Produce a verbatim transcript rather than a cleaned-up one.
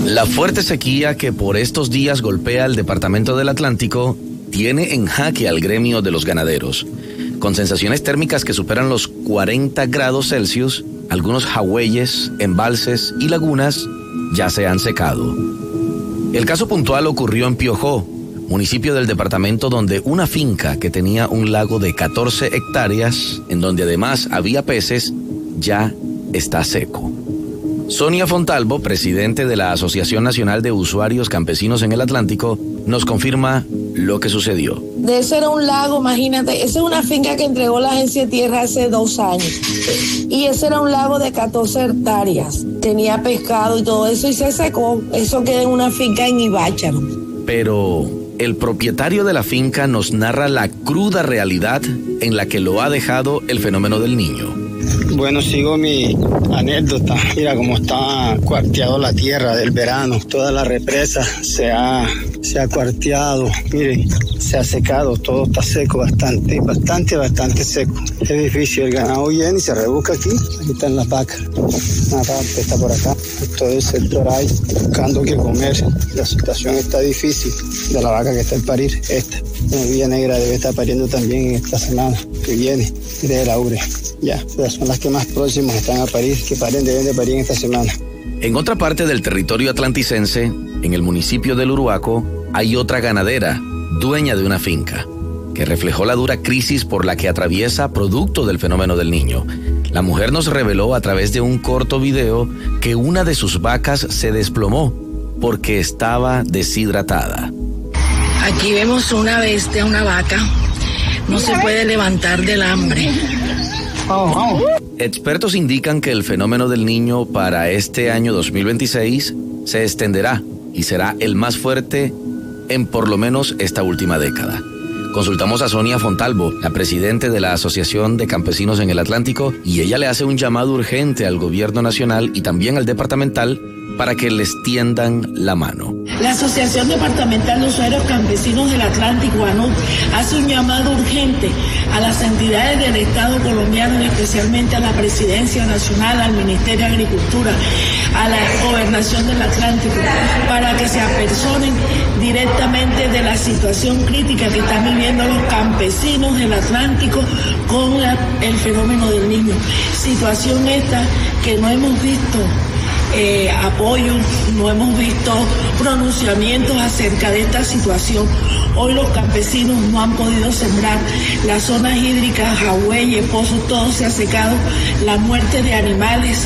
La fuerte sequía que por estos días golpea el departamento del Atlántico tiene en jaque al gremio de los ganaderos. Con sensaciones térmicas que superan los cuarenta grados Celsius, algunos jagüeyes, embalses y lagunas ya se han secado. El caso puntual ocurrió en Piojó, municipio del departamento donde una finca que tenía un lago de catorce hectáreas, en donde además había peces, ya está seco. Sonia Fontalvo, presidente de la Asociación Nacional de Usuarios Campesinos en el Atlántico, nos confirma lo que sucedió. De ese era un lago, imagínate, esa es una finca que entregó la Agencia de Tierra hace dos años. Y ese era un lago de catorce hectáreas. Tenía pescado y todo eso y se secó. Eso queda en una finca en Ibácharo. Pero el propietario de la finca nos narra la cruda realidad en la que lo ha dejado el fenómeno del Niño. Bueno, sigo mi anécdota. Mira cómo está cuarteado la tierra del verano. Toda la represa se ha, se ha cuarteado. Miren, se ha secado. Todo está seco, bastante, bastante, bastante seco. Es difícil. El ganado viene y se rebusca aquí. Aquí están las vacas. Una parte está por acá. Todo el sector ahí buscando qué comer. La situación está difícil de la vaca que está en parir. Esta, una villa negra debe estar pariendo también en esta semana que viene. De la ubre. Ya, esas son las que más próximas están a parir, que paren, deben de parir en esta semana. En otra parte del territorio atlanticense, en el municipio del Uruaco, hay otra ganadera, dueña de una finca, que reflejó la dura crisis por la que atraviesa producto del fenómeno del Niño. La mujer nos reveló a través de un corto video que una de sus vacas se desplomó porque estaba deshidratada. Aquí vemos una bestia, una vaca, no se puede levantar del hambre. Expertos indican que el fenómeno del Niño para este año dos mil veintiséis se extenderá y será el más fuerte en por lo menos esta última década. Consultamos a Sonia Fontalvo, la presidente de la Asociación de Campesinos en el Atlántico, y ella le hace un llamado urgente al gobierno nacional y también al departamental para que les tiendan la mano. La Asociación Departamental de Usuarios Campesinos del Atlántico, ANUC, hace un llamado urgente a las entidades del Estado colombiano y especialmente a la Presidencia Nacional, al Ministerio de Agricultura, a la Gobernación del Atlántico, para que se apersonen directamente de la situación crítica que están viviendo los campesinos del Atlántico con la, el fenómeno del Niño. Situación esta que no hemos visto Eh, apoyo, no hemos visto pronunciamientos acerca de esta situación. Hoy los campesinos no han podido sembrar, las zonas hídricas, jagüeyes, pozos, todo se ha secado, la muerte de animales